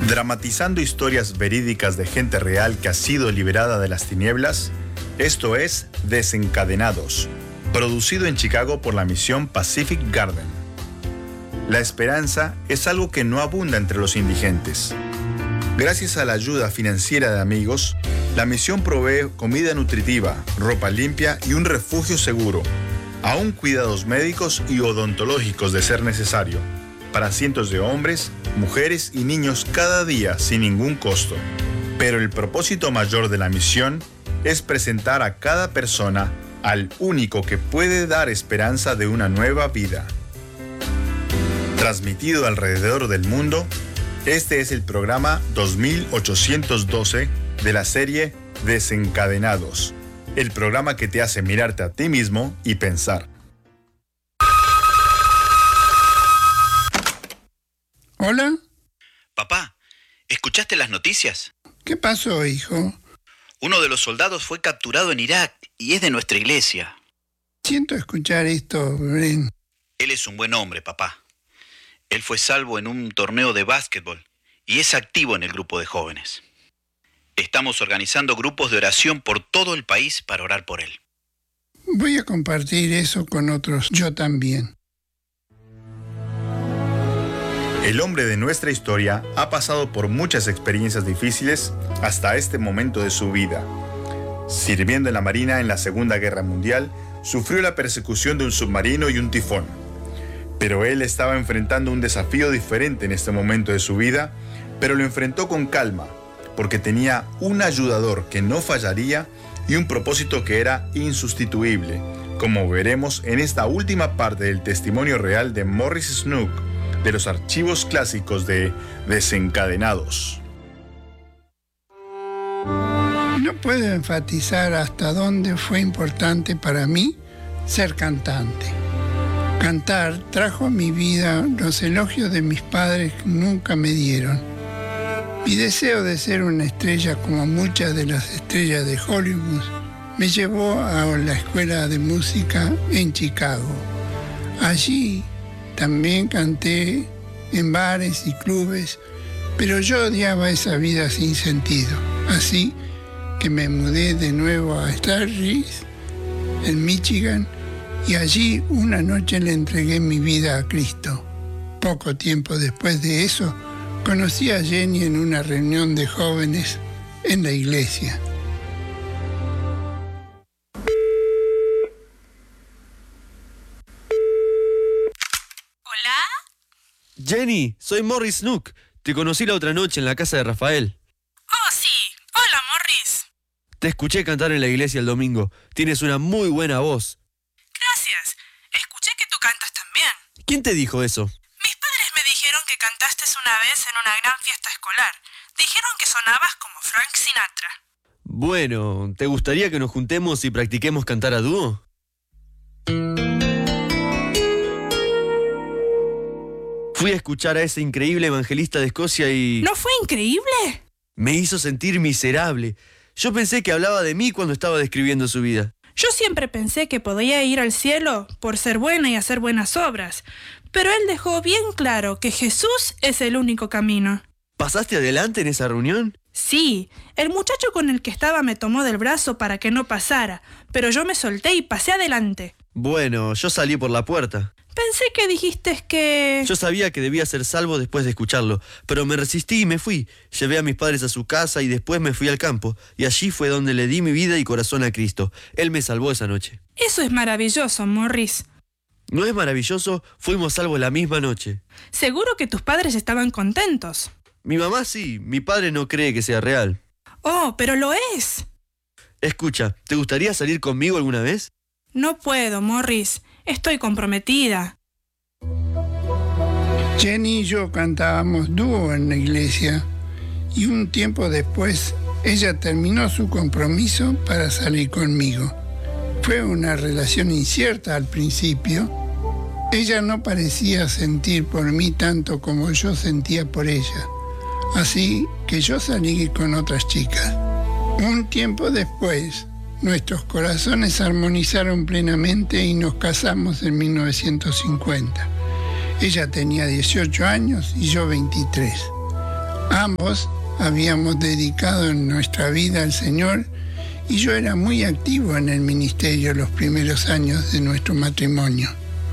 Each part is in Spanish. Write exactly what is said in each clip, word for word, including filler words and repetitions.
Dramatizando historias verídicas de gente real que ha sido liberada de las tinieblas, esto es Desencadenados, producido en Chicago por la misión Pacific Garden. La esperanza es algo que no abunda entre los indigentes. Gracias a la ayuda financiera de amigos, la misión provee comida nutritiva, ropa limpia y un refugio seguro, aún cuidados médicos y odontológicos de ser necesario, para cientos de hombres, mujeres y niños cada día sin ningún costo. Pero el propósito mayor de la misión es presentar a cada persona al único que puede dar esperanza de una nueva vida. Transmitido alrededor del mundo, este es el programa dos mil ochocientos doce de la serie Desencadenados, el programa que te hace mirarte a ti mismo y pensar. ¿Hola? Papá, ¿escuchaste las noticias? ¿Qué pasó, hijo? Uno de los soldados fue capturado en Irak y es de nuestra iglesia. Siento escuchar esto, Bren. Él es un buen hombre, papá. Él fue salvo en un torneo de básquetbol y es activo en el grupo de jóvenes. Estamos organizando grupos de oración por todo el país para orar por él. Voy a compartir eso con otros, yo también. El hombre de nuestra historia ha pasado por muchas experiencias difíciles hasta este momento de su vida. Sirviendo en la Marina en la Segunda Guerra Mundial, sufrió la persecución de un submarino y un tifón. Pero él estaba enfrentando un desafío diferente en este momento de su vida, pero lo enfrentó con calma, porque tenía un ayudador que no fallaría y un propósito que era insustituible, como veremos en esta última parte del testimonio real de Morris Snook, de los archivos clásicos de Desencadenados. No puedo enfatizar hasta dónde fue importante para mí ser cantante. Cantar trajo a mi vida los elogios de mis padres que nunca me dieron. Mi deseo de ser una estrella como muchas de las estrellas de Hollywood me llevó a la escuela de música en Chicago. Allí también canté en bares y clubes, pero yo odiaba esa vida sin sentido. Así que me mudé de nuevo a Starries, en Michigan, y allí una noche le entregué mi vida a Cristo. Poco tiempo después de eso, conocí a Jenny en una reunión de jóvenes en la iglesia. Jenny, soy Morris Snook. Te conocí la otra noche en la casa de Rafael. Oh, sí. Hola, Morris. Te escuché cantar en la iglesia el domingo. Tienes una muy buena voz. Gracias. Escuché que tú cantas también. ¿Quién te dijo eso? Mis padres me dijeron que cantaste una vez en una gran fiesta escolar. Dijeron que sonabas como Frank Sinatra. Bueno, ¿te gustaría que nos juntemos y practiquemos cantar a dúo? Fui a escuchar a ese increíble evangelista de Escocia y... ¿No fue increíble? Me hizo sentir miserable. Yo pensé que hablaba de mí cuando estaba describiendo su vida. Yo siempre pensé que podía ir al cielo por ser buena y hacer buenas obras. Pero él dejó bien claro que Jesús es el único camino. ¿Pasaste adelante en esa reunión? Sí, el muchacho con el que estaba me tomó del brazo para que no pasara, pero yo me solté y pasé adelante. Bueno, yo salí por la puerta. Pensé que dijiste que... Yo sabía que debía ser salvo después de escucharlo, pero me resistí y me fui. Llevé a mis padres a su casa y después me fui al campo, y allí fue donde le di mi vida y corazón a Cristo. Él me salvó esa noche. Eso es maravilloso, Morris. ¿No es maravilloso? Fuimos salvos la misma noche. Seguro que tus padres estaban contentos. Mi mamá sí, mi padre no cree que sea real. Oh, pero lo es. Escucha, ¿te gustaría salir conmigo alguna vez? No puedo, Morris. Estoy comprometida. Jenny y yo cantábamos dúo en la iglesia y un tiempo después ella terminó su compromiso para salir conmigo. Fue una relación incierta al principio. Ella no parecía sentir por mí tanto como yo sentía por ella. Así que yo salí con otras chicas. Un tiempo después, nuestros corazones armonizaron plenamente y nos casamos en mil novecientos cincuenta. Ella tenía dieciocho años y yo veintitrés. Ambos habíamos dedicado nuestra vida al Señor y yo era muy activo en el ministerio los primeros años de nuestro matrimonio.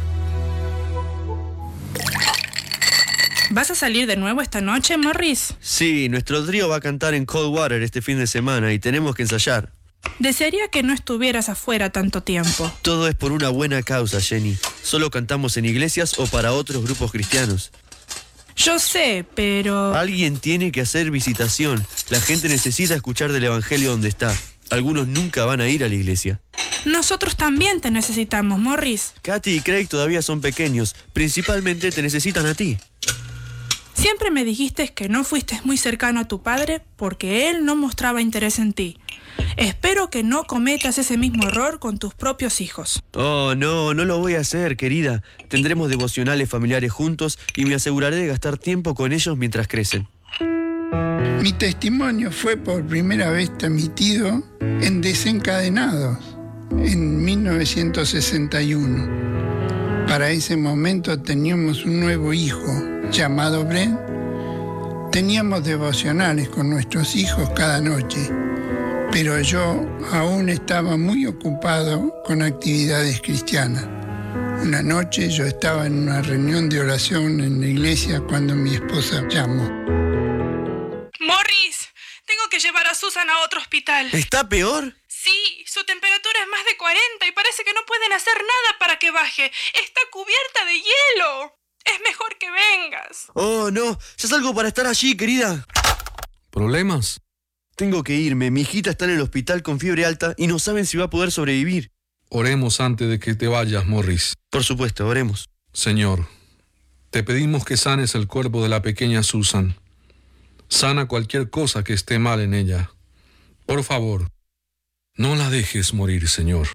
¿Vas a salir de nuevo esta noche, Morris? Sí, nuestro trío va a cantar en Coldwater este fin de semana y tenemos que ensayar. Desearía que no estuvieras afuera tanto tiempo. Todo es por una buena causa, Jenny. Solo cantamos en iglesias o para otros grupos cristianos. Yo sé, pero... Alguien tiene que hacer visitación. La gente necesita escuchar del evangelio donde está. Algunos nunca van a ir a la iglesia. Nosotros también te necesitamos, Morris. Katy y Craig todavía son pequeños. Principalmente te necesitan a ti. Siempre me dijiste que no fuiste muy cercano a tu padre porque él no mostraba interés en ti. Espero que no cometas ese mismo error con tus propios hijos. Oh, no, no lo voy a hacer, querida. Tendremos devocionales familiares juntos y me aseguraré de gastar tiempo con ellos mientras crecen. Mi testimonio fue por primera vez transmitido en Desencadenados en mil novecientos sesenta y uno. Para ese momento teníamos un nuevo hijo llamado Brent. Teníamos devocionales con nuestros hijos cada noche, pero yo aún estaba muy ocupado con actividades cristianas. Una noche yo estaba en una reunión de oración en la iglesia cuando mi esposa llamó. Morris, tengo que llevar a Susan a otro hospital. ¿Está peor? Sí, su temperatura es más de cuarenta y parece que no pueden hacer nada para que baje. Está cubierta de hielo. Es mejor que vengas. Oh, no. Ya salgo para estar allí, querida. ¿Problemas? Tengo que irme. Mi hijita está en el hospital con fiebre alta y no saben si va a poder sobrevivir. Oremos antes de que te vayas, Morris. Por supuesto, oremos. Señor, te pedimos que sanes el cuerpo de la pequeña Susan. Sana cualquier cosa que esté mal en ella. Por favor, no la dejes morir, Señor.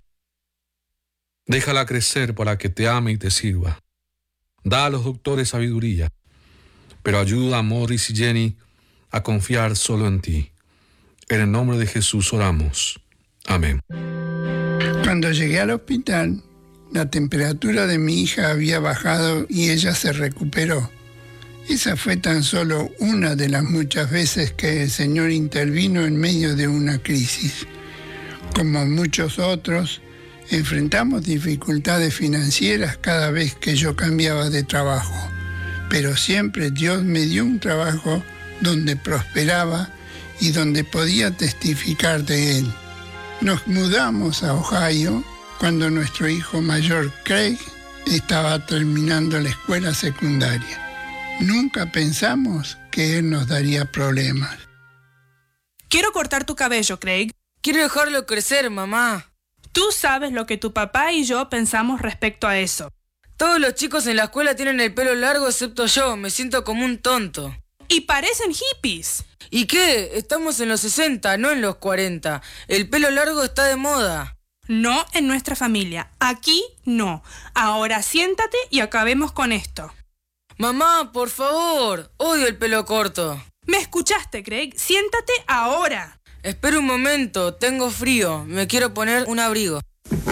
Déjala crecer para que te ame y te sirva. Da a los doctores sabiduría, pero ayuda a Morris y Jenny a confiar solo en ti. En el nombre de Jesús oramos. Amén. Cuando llegué al hospital, la temperatura de mi hija había bajado y ella se recuperó. Esa fue tan solo una de las muchas veces que el Señor intervino en medio de una crisis. Como muchos otros, enfrentamos dificultades financieras cada vez que yo cambiaba de trabajo, pero siempre Dios me dio un trabajo donde prosperaba y donde podía testificar de Él. Nos mudamos a Ohio cuando nuestro hijo mayor, Craig, estaba terminando la escuela secundaria. Nunca pensamos que Él nos daría problemas. Quiero cortar tu cabello, Craig. Quiero dejarlo crecer, mamá. Tú sabes lo que tu papá y yo pensamos respecto a eso. Todos los chicos en la escuela tienen el pelo largo excepto yo. Me siento como un tonto. Y parecen hippies. ¿Y qué? Estamos en los sesenta, no en los cuarenta. El pelo largo está de moda. No en nuestra familia. Aquí no. Ahora siéntate y acabemos con esto. Mamá, por favor. Odio el pelo corto. ¿Me escuchaste, Craig? Siéntate ahora. Espera un momento. Tengo frío. Me quiero poner un abrigo.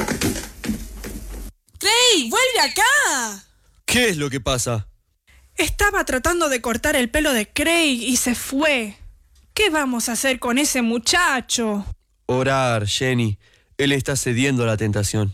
¡Craig, vuelve acá! ¿Qué es lo que pasa? Estaba tratando de cortar el pelo de Craig y se fue. ¿Qué vamos a hacer con ese muchacho? Orar, Jenny. Él está cediendo a la tentación.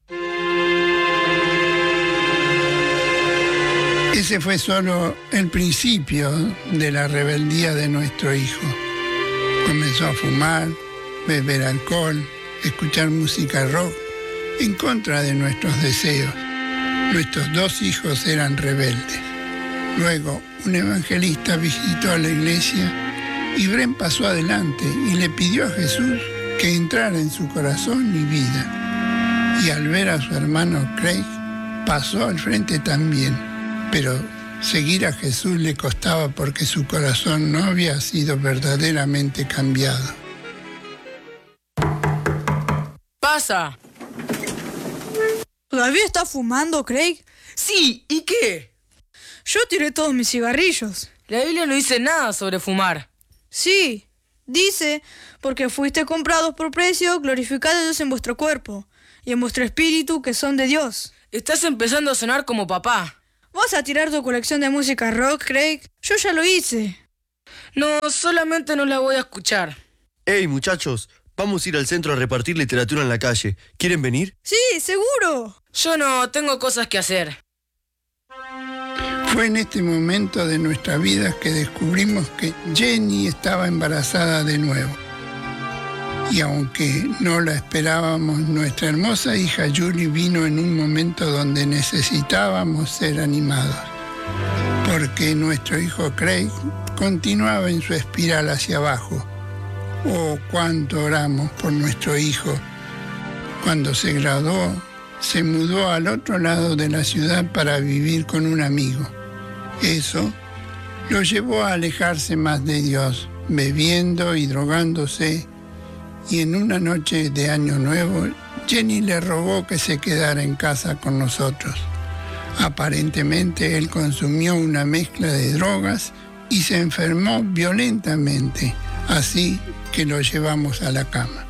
Ese fue solo el principio de la rebeldía de nuestro hijo. Comenzó a fumar, beber alcohol, escuchar música rock, en contra de nuestros deseos. Nuestros dos hijos eran rebeldes. Luego, un evangelista visitó a la iglesia y Brent pasó adelante y le pidió a Jesús que entrara en su corazón y vida. Y al ver a su hermano Craig, pasó al frente también. Pero seguir a Jesús le costaba porque su corazón no había sido verdaderamente cambiado. ¡Pasa! ¿Todavía está fumando, Craig? Sí, ¿y qué? Yo tiré todos mis cigarrillos. La Biblia no dice nada sobre fumar. Sí, dice, porque fuiste comprados por precio, glorificad a Dios en vuestro cuerpo y en vuestro espíritu que son de Dios. Estás empezando a sonar como papá. ¿Vas a tirar tu colección de música rock, Craig? Yo ya lo hice. No, solamente no la voy a escuchar. ¡Hey, muchachos! Vamos a ir al centro a repartir literatura en la calle. ¿Quieren venir? Sí, seguro. Yo no, tengo cosas que hacer. Fue en este momento de nuestra vida que descubrimos que Jenny estaba embarazada de nuevo. Y aunque no la esperábamos, nuestra hermosa hija Julie vino en un momento donde necesitábamos ser animados. Porque nuestro hijo Craig continuaba en su espiral hacia abajo. Oh, cuánto oramos por nuestro hijo. Cuando se graduó, se mudó al otro lado de la ciudad para vivir con un amigo. Eso lo llevó a alejarse más de Dios, bebiendo y drogándose. Y en una noche de Año Nuevo, Jenny le rogó que se quedara en casa con nosotros. Aparentemente él consumió una mezcla de drogas y se enfermó violentamente, así que lo llevamos a la cama.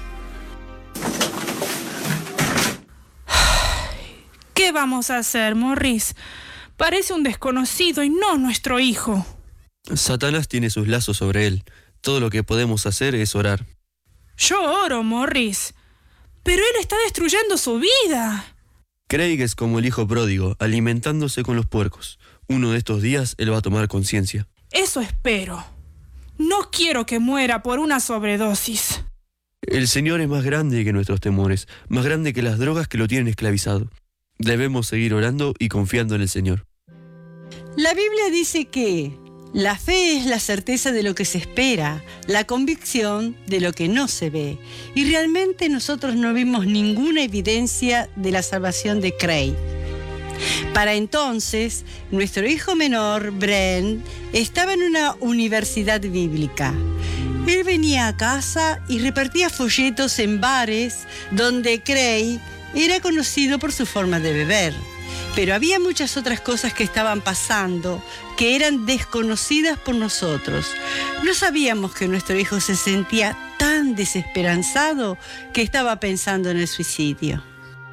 ¿Qué vamos a hacer, Morris? Parece un desconocido y no nuestro hijo. Satanás tiene sus lazos sobre él. Todo lo que podemos hacer es orar. Yo oro, Morris. Pero él está destruyendo su vida. Craig es como el hijo pródigo, alimentándose con los puercos. Uno de estos días él va a tomar conciencia. Eso espero. No quiero que muera por una sobredosis. El Señor es más grande que nuestros temores, más grande que las drogas que lo tienen esclavizado. Debemos seguir orando y confiando en el Señor. La Biblia dice que la fe es la certeza de lo que se espera, la convicción de lo que no se ve. Y realmente nosotros no vimos ninguna evidencia de la salvación de Craig. Para entonces, nuestro hijo menor, Brent, estaba en una universidad bíblica. Él venía a casa y repartía folletos en bares donde Craig era conocido por su forma de beber. Pero había muchas otras cosas que estaban pasando que eran desconocidas por nosotros. No sabíamos que nuestro hijo se sentía tan desesperanzado que estaba pensando en el suicidio.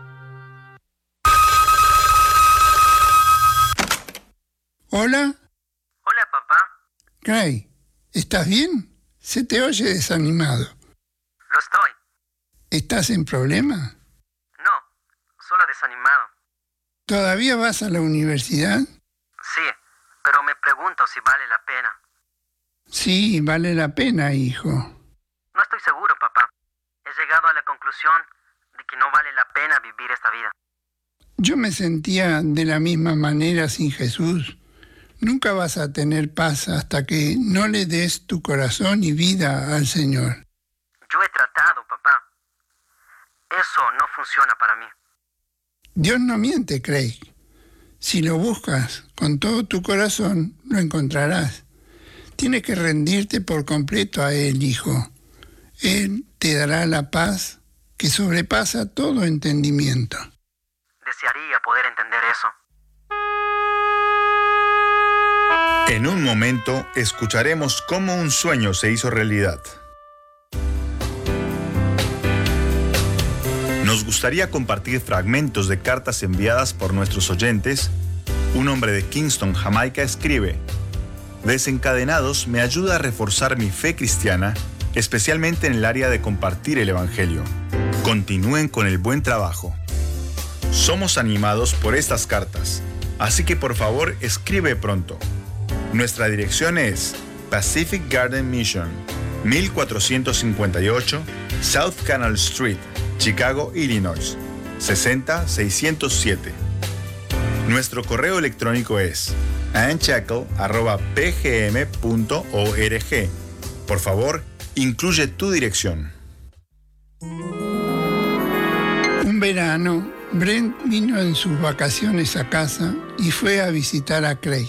¿Hola? Hola, papá. Craig, ¿estás bien? Se te oye desanimado. Lo estoy. ¿Estás en problema? No, solo desanimado. ¿Todavía vas a la universidad? Sí, pero me pregunto si vale la pena. Sí, vale la pena, hijo. No estoy seguro, papá. He llegado a la conclusión de que no vale la pena vivir esta vida. Yo me sentía de la misma manera sin Jesús. Nunca vas a tener paz hasta que no le des tu corazón y vida al Señor. Yo he tratado, papá. Eso no funciona para mí. Dios no miente, Craig. Si lo buscas con todo tu corazón, lo encontrarás. Tienes que rendirte por completo a Él, hijo. Él te dará la paz que sobrepasa todo entendimiento. Desearía poder entender eso. En un momento escucharemos cómo un sueño se hizo realidad. Nos gustaría compartir fragmentos de cartas enviadas por nuestros oyentes. Un hombre de Kingston, Jamaica, escribe: Desencadenados me ayuda a reforzar mi fe cristiana, especialmente en el área de compartir el Evangelio. Continúen con el buen trabajo. Somos animados por estas cartas, así que por favor escribe pronto. Nuestra dirección es Pacific Garden Mission, mil cuatrocientos cincuenta y ocho South Canal Street, Chicago, Illinois, sesenta mil seiscientos siete. Nuestro correo electrónico es anchackle arroba p g m punto org. Por favor, incluye tu dirección. Un verano, Brent vino en sus vacaciones a casa y fue a visitar a Craig.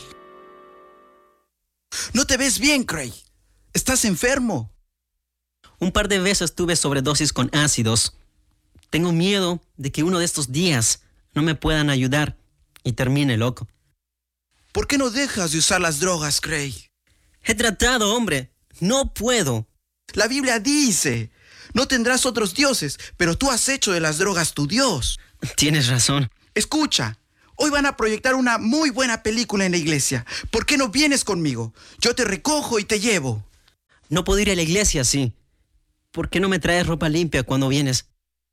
No te ves bien, Craig. ¿Estás enfermo? Un par de veces tuve sobredosis con ácidos. Tengo miedo de que uno de estos días no me puedan ayudar y termine loco. ¿Por qué no dejas de usar las drogas, Craig? He tratado, hombre. No puedo. La Biblia dice: no tendrás otros dioses, pero tú has hecho de las drogas tu Dios. Tienes razón. Escucha, hoy van a proyectar una muy buena película en la iglesia. ¿Por qué no vienes conmigo? Yo te recojo y te llevo. No puedo ir a la iglesia así. ¿Por qué no me traes ropa limpia cuando vienes?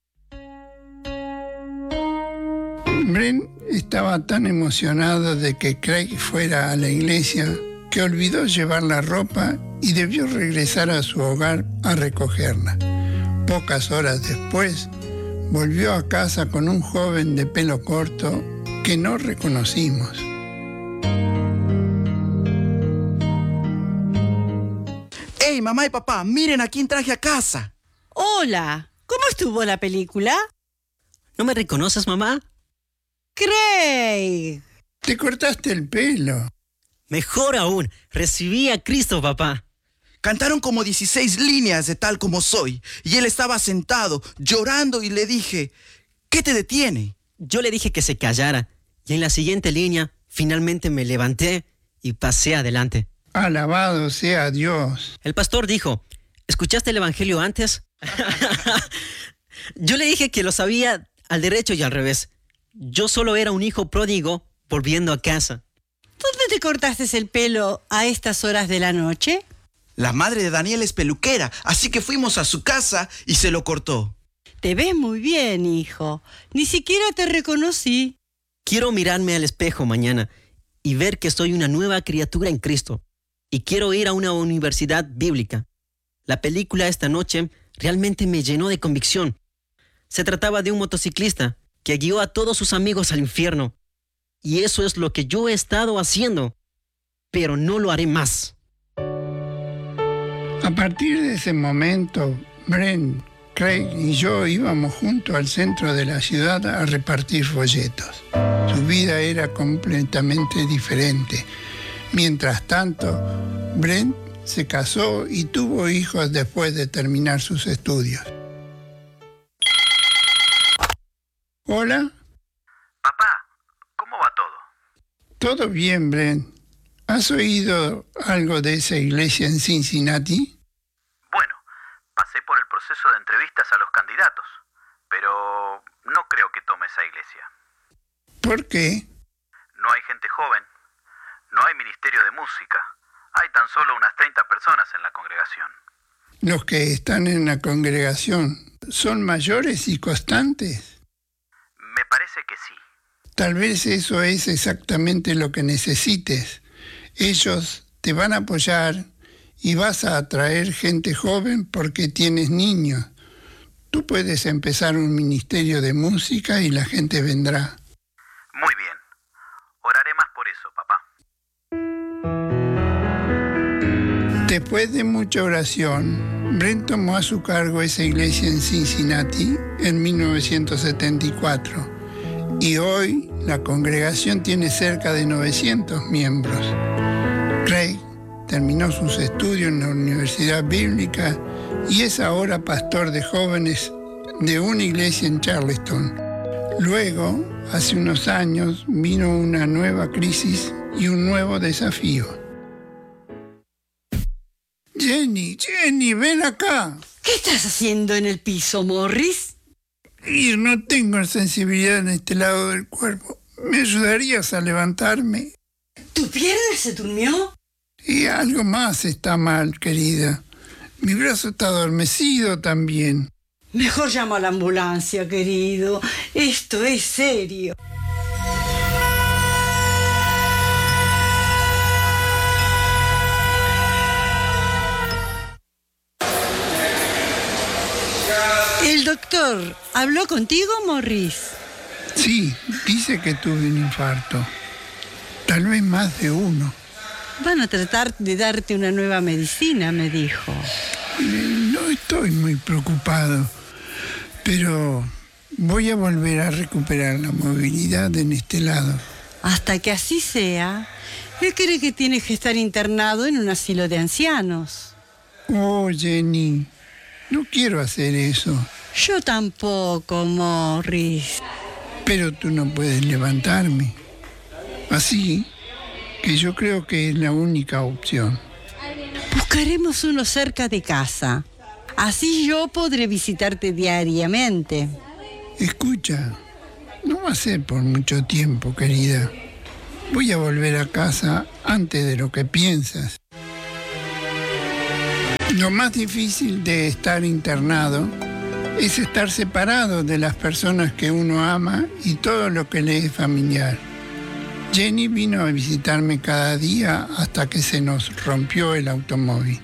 Brent estaba tan emocionado de que Craig fuera a la iglesia que olvidó llevar la ropa y debió regresar a su hogar a recogerla. Pocas horas después, volvió a casa con un joven de pelo corto que no reconocimos. ¡Hey, mamá y papá! ¡Miren a quién traje a casa! Hola, ¿cómo estuvo la película? ¿No me reconoces, mamá? Craig. Te cortaste el pelo. Mejor aún, recibí a Cristo, papá. Cantaron como dieciséis líneas de Tal Como Soy, y él estaba sentado, llorando, y le dije, ¿qué te detiene? Yo le dije que se callara, y en la siguiente línea, finalmente me levanté y pasé adelante. Alabado sea Dios. El pastor dijo, ¿escuchaste el evangelio antes? Yo le dije que lo sabía al derecho y al revés. Yo solo era un hijo pródigo volviendo a casa. ¿Dónde te cortaste el pelo a estas horas de la noche? La madre de Daniel es peluquera, así que fuimos a su casa y se lo cortó. Te ves muy bien, hijo. Ni siquiera te reconocí. Quiero mirarme al espejo mañana y ver que soy una nueva criatura en Cristo. Y quiero ir a una universidad bíblica. La película esta noche realmente me llenó de convicción. Se trataba de un motociclista que guió a todos sus amigos al infierno. Y eso es lo que yo he estado haciendo. Pero no lo haré más. A partir de ese momento, Brent, Craig y yo íbamos juntos al centro de la ciudad a repartir folletos. Su vida era completamente diferente. Mientras tanto, Brent se casó y tuvo hijos después de terminar sus estudios. ¿Hola? Papá, ¿cómo va todo? Todo bien, Brent. ¿Has oído algo de esa iglesia en Cincinnati? Bueno, pasé por el proceso de entrevistas a los candidatos, pero no creo que tome esa iglesia. ¿Por qué? No hay gente joven, no hay ministerio de música, hay tan solo unas treinta personas en la congregación. ¿Los que están en la congregación son mayores y constantes? Me parece que sí. Tal vez eso es exactamente lo que necesites. Ellos te van a apoyar y vas a atraer gente joven porque tienes niños. Tú puedes empezar un ministerio de música y la gente vendrá. Muy bien. Oraré más por eso, papá. Después de mucha oración, Brent tomó a su cargo esa iglesia en Cincinnati en mil novecientos setenta y cuatro. Y hoy la congregación tiene cerca de novecientos miembros. Craig terminó sus estudios en la Universidad Bíblica y es ahora pastor de jóvenes de una iglesia en Charleston. Luego, hace unos años, vino una nueva crisis y un nuevo desafío. Jenny, Jenny, ven acá. ¿Qué estás haciendo en el piso, Morris? Y no tengo sensibilidad en este lado del cuerpo. ¿Me ayudarías a levantarme? ¿Tu pierna se durmió? Y algo más está mal, querida. Mi brazo está adormecido también. Mejor llamo a la ambulancia, querido. Esto es serio. ¿El doctor habló contigo, Morris? Sí, dice que tuve un infarto. Tal vez más de uno. Van a tratar de darte una nueva medicina, me dijo. No estoy muy preocupado, pero voy a volver a recuperar la movilidad en este lado. Hasta que así sea, él cree que tienes que estar internado en un asilo de ancianos. Oh, Jenny, no quiero hacer eso. Yo tampoco, Morris. Pero tú no puedes levantarme. Así que yo creo que es la única opción. Buscaremos uno cerca de casa. Así yo podré visitarte diariamente. Escucha, No va a ser por mucho tiempo, querida. Voy a volver a casa antes de lo que piensas. Lo más difícil de estar internado es estar separado de las personas que uno ama y todo lo que le es familiar. Jenny vino a visitarme cada día hasta que se nos rompió el automóvil.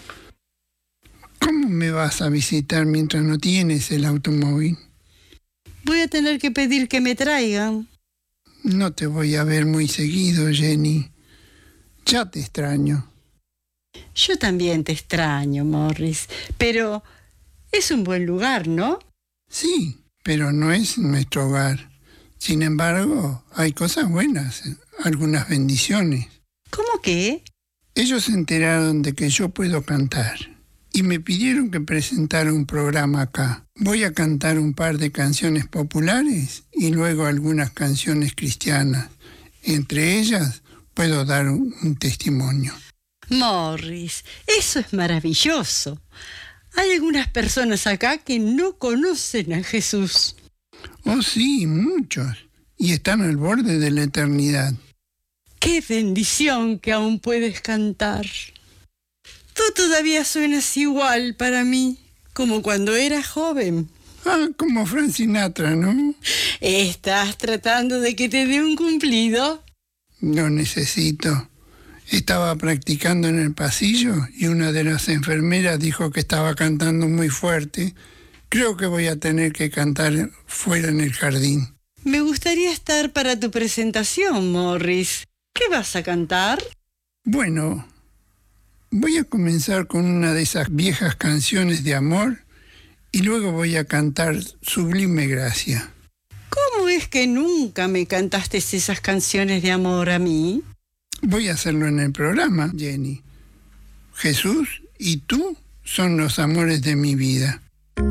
¿Cómo me vas a visitar mientras no tienes el automóvil? Voy a tener que pedir que me traigan. No te voy a ver muy seguido, Jenny. Ya te extraño. Yo también te extraño, Morris, pero es un buen lugar, ¿no? Sí, pero no es nuestro hogar. Sin embargo, hay cosas buenas, algunas bendiciones. ¿Cómo qué? Ellos se enteraron de que yo puedo cantar y me pidieron que presentara un programa acá. Voy a cantar un par de canciones populares y luego algunas canciones cristianas. Entre ellas puedo dar un, un testimonio. Morris, eso es maravilloso. Hay algunas personas acá que no conocen a Jesús. Oh, sí, muchos. Y están al borde de la eternidad. ¡Qué bendición que aún puedes cantar! Tú todavía suenas igual para mí, como cuando eras joven. Ah, como Frank Sinatra, ¿no? ¿Estás tratando de que te dé un cumplido? Lo necesito. Estaba practicando en el pasillo y una de las enfermeras dijo que estaba cantando muy fuerte. Creo que voy a tener que cantar fuera en el jardín. Me gustaría estar para tu presentación, Morris. ¿Qué vas a cantar? Bueno, voy a comenzar con una de esas viejas canciones de amor y luego voy a cantar Sublime Gracia. ¿Cómo es que nunca me cantaste esas canciones de amor a mí? Voy a hacerlo en el programa, Jenny. Jesús y tú son los amores de mi vida.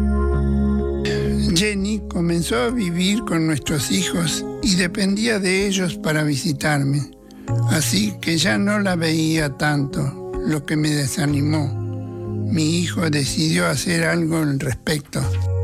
Jenny comenzó a vivir con nuestros hijos y dependía de ellos para visitarme. Así que ya no la veía tanto, lo que me desanimó. Mi hijo decidió hacer algo al respecto.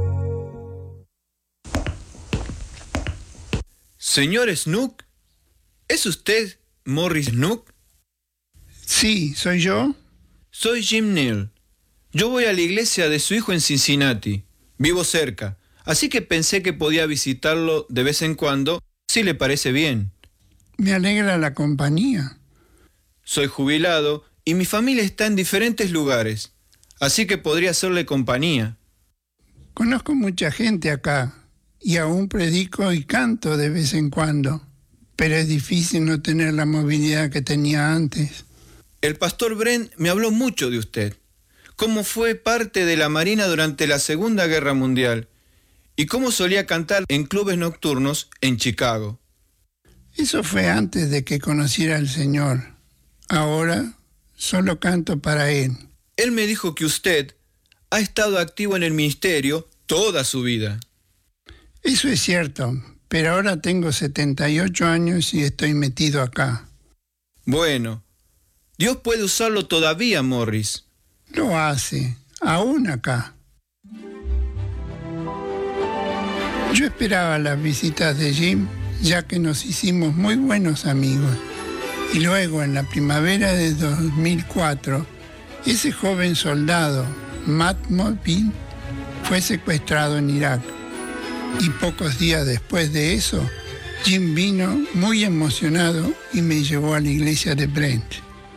Señor Snook, ¿es usted Morris Snook? Sí, ¿soy yo? Soy Jim Neal. Yo voy a la iglesia de su hijo en Cincinnati. Vivo cerca, así que pensé que podía visitarlo de vez en cuando, si le parece bien. Me alegra la compañía. Soy jubilado y mi familia está en diferentes lugares, así que podría hacerle compañía. Conozco mucha gente acá y aún predico y canto de vez en cuando, pero es difícil no tener la movilidad que tenía antes. El pastor Brent me habló mucho de usted, cómo fue parte de la Marina durante la Segunda Guerra Mundial y cómo solía cantar en clubes nocturnos en Chicago. Eso fue antes de que conociera al Señor. Ahora solo canto para Él. Él me dijo que usted ha estado activo en el ministerio toda su vida. Eso es cierto, pero ahora tengo setenta y ocho años y estoy metido acá. Bueno, Dios puede usarlo todavía, Morris. Lo hace, aún acá. Yo esperaba las visitas de Jim, ya que nos hicimos muy buenos amigos. Y luego, en la primavera de dos mil cuatro, ese joven soldado, Matt Mobin, fue secuestrado en Irak. Y pocos días después de eso, Jim vino muy emocionado y me llevó a la iglesia de Brent.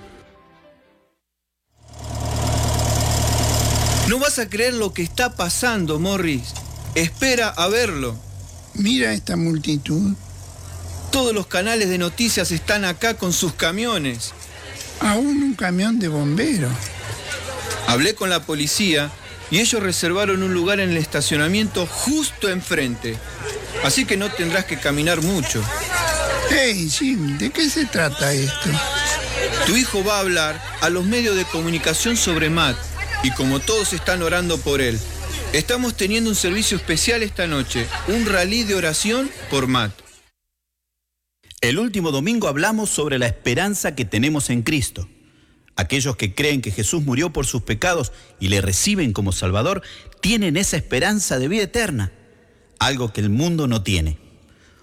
No vas a creer lo que está pasando, Morris. Espera a verlo. Mira esta multitud. Todos los canales de noticias están acá con sus camiones. Aún un camión de bomberos. Hablé con la policía y ellos reservaron un lugar en el estacionamiento justo enfrente. Así que no tendrás que caminar mucho. Hey, Jim, ¿de qué se trata esto? Tu hijo va a hablar a los medios de comunicación sobre Matt. Y como todos están orando por él, estamos teniendo un servicio especial esta noche, un rally de oración por Matt. El último domingo hablamos sobre la esperanza que tenemos en Cristo. Aquellos que creen que Jesús murió por sus pecados y le reciben como Salvador, tienen esa esperanza de vida eterna, algo que el mundo no tiene.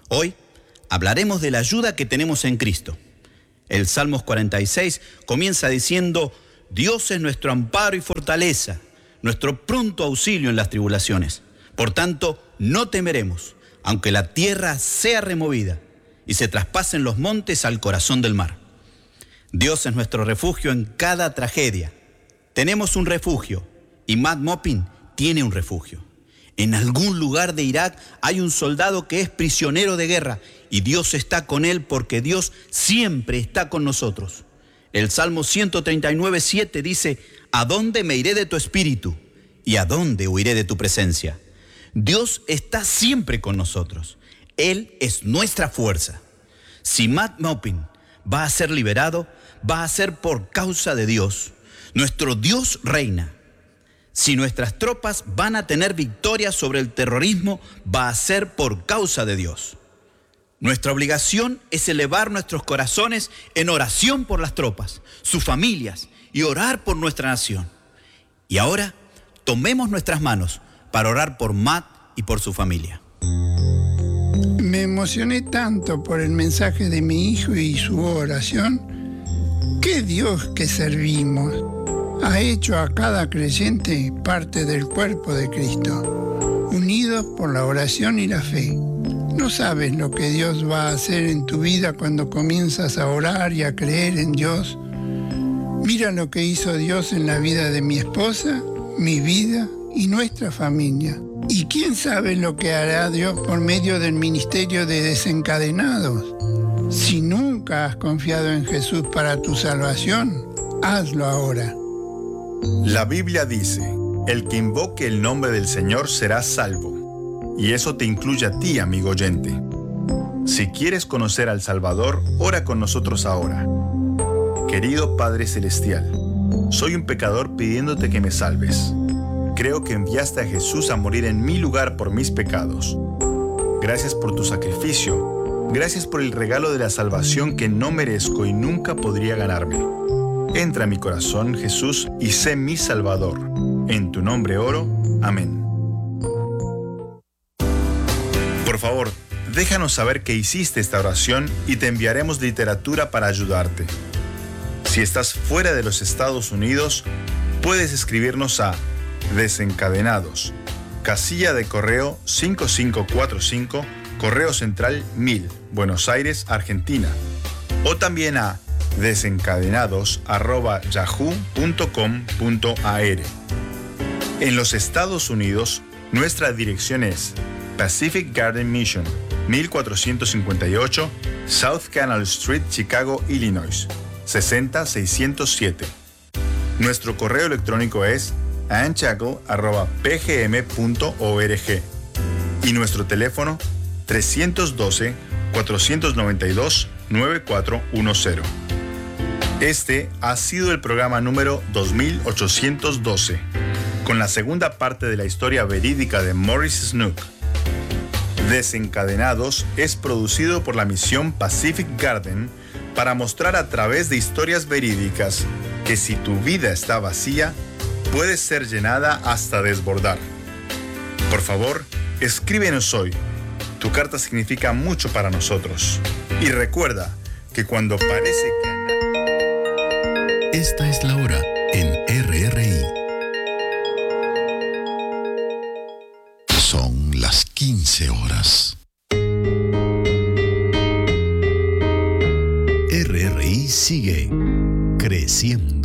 Hoy hablaremos de la ayuda que tenemos en Cristo. El Salmos cuarenta y seis comienza diciendo: Dios es nuestro amparo y fortaleza, nuestro pronto auxilio en las tribulaciones. Por tanto, no temeremos, aunque la tierra sea removida y se traspasen los montes al corazón del mar. Dios es nuestro refugio en cada tragedia. Tenemos un refugio y Matt Maupin tiene un refugio. En algún lugar de Irak hay un soldado que es prisionero de guerra y Dios está con él porque Dios siempre está con nosotros. El Salmo ciento treinta y nueve, siete dice: ¿A dónde me iré de tu espíritu? ¿Y a dónde huiré de tu presencia? Dios está siempre con nosotros. Él es nuestra fuerza. Si Matt Maupin va a ser liberado, va a ser por causa de Dios. Nuestro Dios reina. Si nuestras tropas van a tener victoria sobre el terrorismo, va a ser por causa de Dios. Nuestra obligación es elevar nuestros corazones en oración por las tropas, sus familias y orar por nuestra nación. Y ahora, tomemos nuestras manos para orar por Matt y por su familia. Me emocioné tanto por el mensaje de mi hijo y su oración. ¡Qué Dios que servimos! Ha hecho a cada creyente parte del cuerpo de Cristo, unidos por la oración y la fe. No sabes lo que Dios va a hacer en tu vida cuando comienzas a orar y a creer en Dios. Mira lo que hizo Dios en la vida de mi esposa, mi vida y nuestra familia. ¿Y quién sabe lo que hará Dios por medio del ministerio de Desencadenados? Si nunca has confiado en Jesús para tu salvación, hazlo ahora. La Biblia dice: el que invoque el nombre del Señor será salvo. Y eso te incluye a ti, amigo oyente. Si quieres conocer al Salvador, ora con nosotros ahora. Querido Padre Celestial, soy un pecador pidiéndote que me salves. Creo que enviaste a Jesús a morir en mi lugar por mis pecados. Gracias por tu sacrificio. Gracias por el regalo de la salvación que no merezco y nunca podría ganarme. Entra a mi corazón, Jesús, y sé mi Salvador. En tu nombre oro. Amén. Por favor, déjanos saber que hiciste esta oración y te enviaremos literatura para ayudarte. Si estás fuera de los Estados Unidos, puedes escribirnos a Desencadenados, casilla de correo cinco cinco cuatro cinco, Correo Central mil, Buenos Aires, Argentina. O también a desencadenados arroba yahoo punto com punto a r. En los Estados Unidos, nuestra dirección es Pacific Garden Mission, mil cuatrocientos cincuenta y ocho, South Canal Street, Chicago, Illinois, sesenta mil seiscientos siete. Nuestro correo electrónico es anchaco arroba p g m punto org y nuestro teléfono tres uno dos, cuatro nueve dos, nueve cuatro uno cero. Este ha sido el programa número dos mil ochocientos doce, con la segunda parte de la historia verídica de Maurice Snook. Desencadenados es producido por la misión Pacific Garden para mostrar a través de historias verídicas que si tu vida está vacía, puede ser llenada hasta desbordar. Por favor, escríbenos hoy. Tu carta significa mucho para nosotros. Y recuerda que cuando parece que... Esta es la hora en R R I. Son las quince horas. R R I sigue creciendo.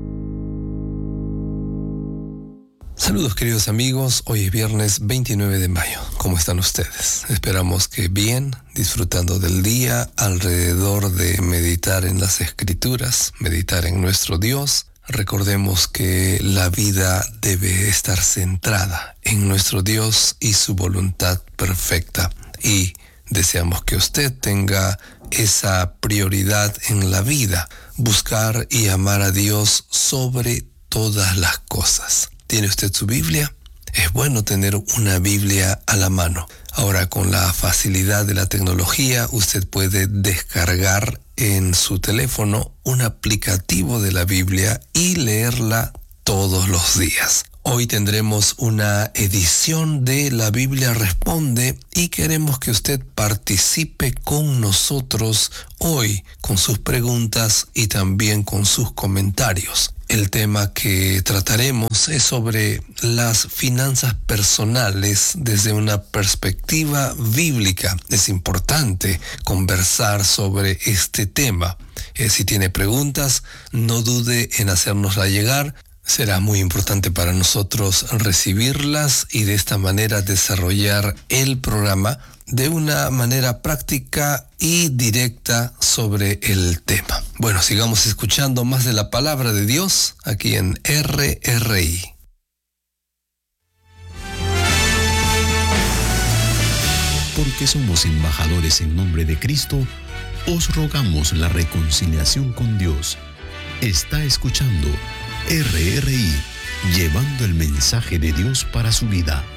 Saludos queridos amigos, hoy es viernes veintinueve de mayo. ¿Cómo están ustedes? Esperamos que bien, disfrutando del día alrededor de meditar en las Escrituras, meditar en nuestro Dios. Recordemos que la vida debe estar centrada en nuestro Dios y su voluntad perfecta. Y deseamos que usted tenga esa prioridad en la vida, buscar y amar a Dios sobre todas las cosas. ¿Tiene usted su Biblia? Es bueno tener una Biblia a la mano. Ahora, con la facilidad de la tecnología, usted puede descargar en su teléfono un aplicativo de la Biblia y leerla todos los días. Hoy tendremos una edición de La Biblia Responde y queremos que usted participe con nosotros hoy con sus preguntas y también con sus comentarios. El tema que trataremos es sobre las finanzas personales desde una perspectiva bíblica. Es importante conversar sobre este tema. Eh, si tiene preguntas, no dude en hacérnosla llegar. Será muy importante para nosotros recibirlas y de esta manera desarrollar el programa de una manera práctica y directa sobre el tema. Bueno, sigamos escuchando más de la palabra de Dios aquí en R R I. Porque somos embajadores en nombre de Cristo, os rogamos la reconciliación con Dios. Está escuchando R R I, llevando el mensaje de Dios para su vida.